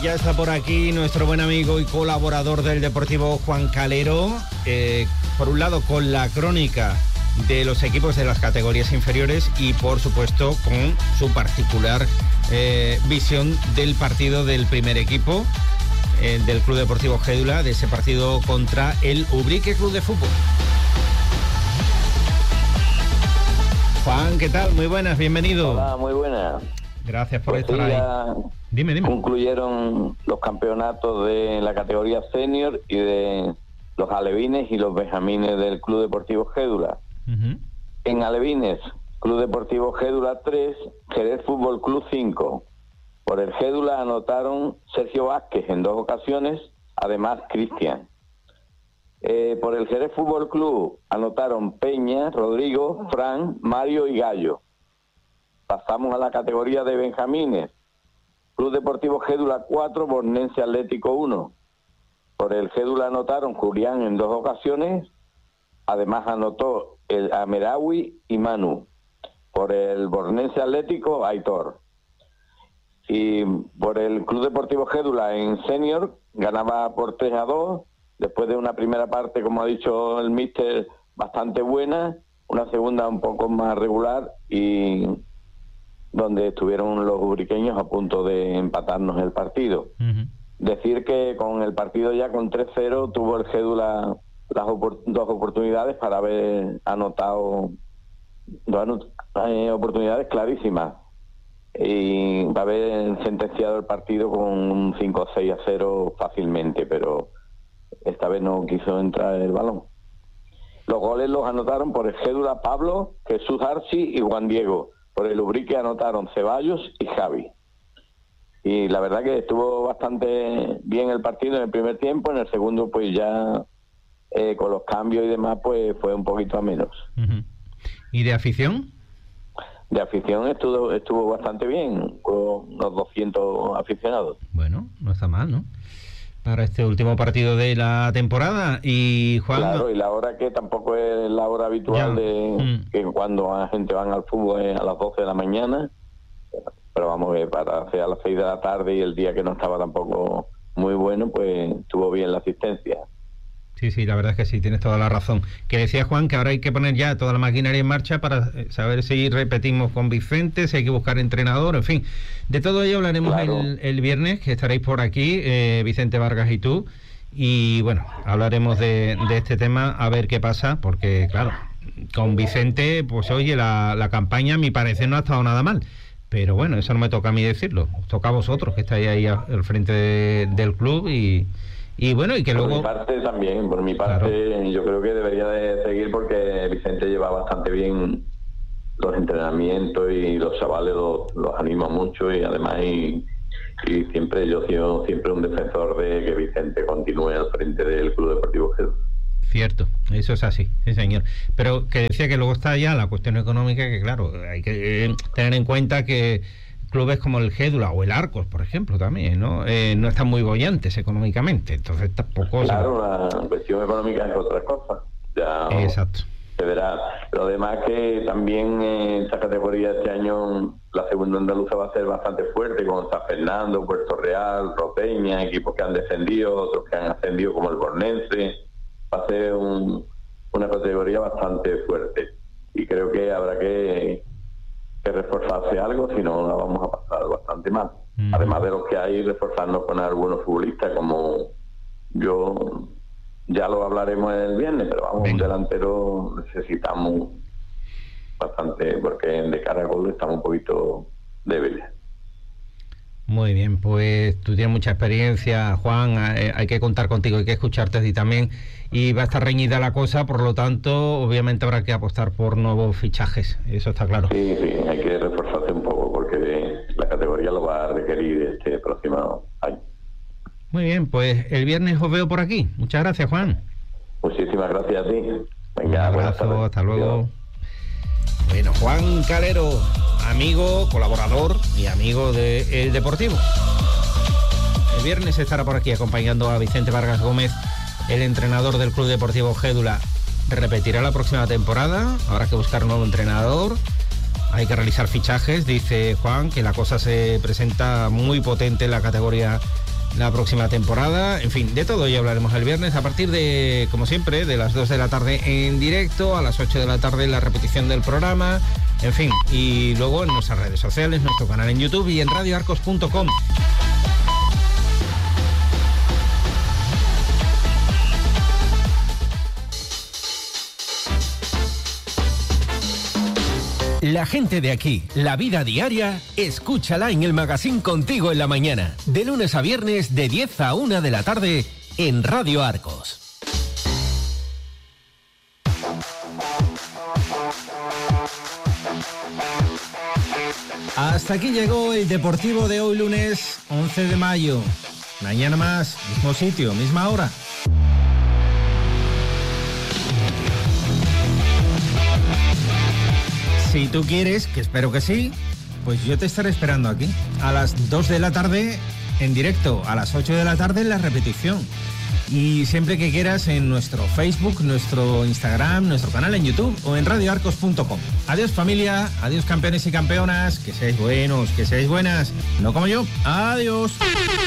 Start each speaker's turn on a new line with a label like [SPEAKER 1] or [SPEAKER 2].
[SPEAKER 1] ya está por aquí nuestro buen amigo y colaborador del Deportivo, Juan Calero, por un lado con la crónica de los equipos de las categorías inferiores y por supuesto con su particular visión del partido del primer equipo del Club Deportivo Gédula, de ese partido contra el Ubrique Club de Fútbol. Juan, ¿qué tal? Muy buenas, bienvenido.
[SPEAKER 2] Hola, muy buenas.
[SPEAKER 1] Gracias por
[SPEAKER 2] Pues
[SPEAKER 1] estar ahí. Dime.
[SPEAKER 2] Concluyeron los campeonatos de la categoría senior y de los alevines y los benjamines del Club Deportivo Gédula.
[SPEAKER 1] Uh-huh.
[SPEAKER 2] En alevines, Club Deportivo Gédula 3, Jerez Fútbol Club 5. Por el Gédula anotaron Sergio Vázquez en 2 ocasiones, además Cristian. Por el Jerez Fútbol Club anotaron Peña, Rodrigo, Fran, Mario y Gallo. Pasamos a la categoría de benjamines. Club Deportivo Gédula 4, Bornense Atlético 1. Por el Gédula anotaron Julián en 2 ocasiones, además anotó el Amerawi y Manu. Por el Bornense Atlético, Aitor. Y por el Club Deportivo Gédula en senior ganaba por 3-2, después de una primera parte, como ha dicho el míster, bastante buena, una segunda un poco más regular y donde estuvieron los ubriqueños a punto de empatarnos el partido. Uh-huh. Decir que con el partido ya con 3-0 tuvo el Gédula las 2 oportunidades para haber anotado 2 oportunidades clarísimas y va a haber sentenciado el partido con un 5-6-0 fácilmente, pero esta vez no quiso entrar el balón. Los goles los anotaron por el Gédula Pablo, Jesús Arci y Juan Diego. Por el Ubrique anotaron Ceballos y Javi. Y la verdad que estuvo bastante bien el partido en el primer tiempo, en el segundo pues ya con los cambios y demás pues fue un poquito a menos.
[SPEAKER 1] Uh-huh. ¿Y de afición?
[SPEAKER 2] De afición estuvo bastante bien, con unos 200 aficionados.
[SPEAKER 1] Bueno, no está mal, ¿no? Para este último partido de la temporada. Y Juan...
[SPEAKER 2] Claro, y la hora que tampoco es la hora habitual que cuando la gente van al fútbol es a las 12 de la mañana, pero vamos a ver, para hacer a las 6 de la tarde y el día que no estaba tampoco muy bueno, pues estuvo bien la asistencia.
[SPEAKER 1] Sí, la verdad es que sí, tienes toda la razón. Que decía Juan que ahora hay que poner ya toda la maquinaria en marcha para saber si repetimos con Vicente, si hay que buscar entrenador, en fin. De todo ello hablaremos el viernes, que estaréis por aquí, Vicente Vargas y tú. Y bueno, hablaremos de este tema, a ver qué pasa, porque claro, con Vicente, pues oye, la campaña a mi parecer no ha estado nada mal. Pero bueno, eso no me toca a mí decirlo, os toca a vosotros, que estáis ahí al frente del club y bueno, y que luego...
[SPEAKER 2] Por mi parte, claro. Yo creo que debería de seguir porque Vicente lleva bastante bien los entrenamientos y los chavales los anima mucho y además y siempre yo he sido siempre un defensor de que Vicente continúe al frente del Club Deportivo Gédula.
[SPEAKER 1] Cierto, eso es así, sí señor. Pero que decía que luego está ya la cuestión económica, que claro, hay que tener en cuenta que clubes como el Gédula o el Arcos, por ejemplo, también, ¿no? No están muy bollantes económicamente, entonces tampoco...
[SPEAKER 2] Claro, la cuestión económica es otra cosa. Ya
[SPEAKER 1] exacto.
[SPEAKER 2] Se verá. Pero además que también en esta categoría este año la segunda andaluza va a ser bastante fuerte, con San Fernando, Puerto Real, Roteña, equipos que han descendido, otros que han ascendido como el Bornense. Va a ser una categoría bastante fuerte. Y creo que habrá que reforzarse algo, si no la vamos a pasar bastante mal. Además de los que hay, reforzarnos con algunos futbolistas, como yo, ya lo hablaremos el viernes, pero vamos, un delantero necesitamos bastante, porque de cara a gol estamos un poquito débiles.
[SPEAKER 1] Muy bien, pues tú tienes mucha experiencia, Juan, hay que contar contigo, hay que escucharte a ti también, y va a estar reñida la cosa, por lo tanto, obviamente habrá que apostar por nuevos fichajes, eso está claro.
[SPEAKER 2] Sí, hay que reforzarse un poco, porque la categoría lo va a requerir este próximo año.
[SPEAKER 1] Muy bien, pues el viernes os veo por aquí. Muchas gracias, Juan.
[SPEAKER 2] Muchísimas gracias a ti.
[SPEAKER 1] Venga, un abrazo, hasta luego. Bueno, Juan Calero, amigo, colaborador y amigo de El Deportivo. El viernes estará por aquí acompañando a Vicente Vargas Gómez, el entrenador del Club Deportivo Gédula. Repetirá la próxima temporada, habrá que buscar un nuevo entrenador, hay que realizar fichajes, dice Juan, que la cosa se presenta muy potente en la categoría la próxima temporada. En fin, de todo ya hablaremos el viernes a partir de, como siempre, de las 2 de la tarde en directo, a las 8 de la tarde la repetición del programa, en fin, y luego en nuestras redes sociales, nuestro canal en YouTube y en radioarcos.com.
[SPEAKER 3] La gente de aquí, la vida diaria, escúchala en el Magazín Contigo en la Mañana, de lunes a viernes de 10 a 1 de la tarde en Radio Arcos.
[SPEAKER 1] Hasta aquí llegó el Deportivo de hoy, lunes 11 de mayo. Mañana más, mismo sitio, misma hora. Si tú quieres, que espero que sí, pues yo te estaré esperando aquí. A las 2 de la tarde en directo, a las 8 de la tarde en la repetición. Y siempre que quieras en nuestro Facebook, nuestro Instagram, nuestro canal en YouTube o en radioarcos.com. Adiós familia, adiós campeones y campeonas, que seáis buenos, que seáis buenas, no como yo. Adiós.